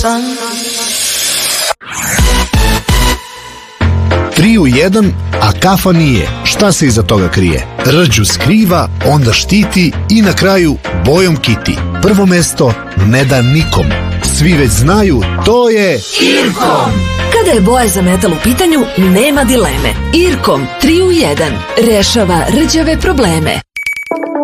sun. 3 u 1, a kafa nije. Šta se iza toga krije? Rđu skriva, onda štiti i na kraju bojom kiti. Prvo mesto ne da nikom. Svi već znaju, to je Irkom. Kada je boja za metal u pitanju, nema dileme. Irkom 3 u 1 rešava rđave probleme.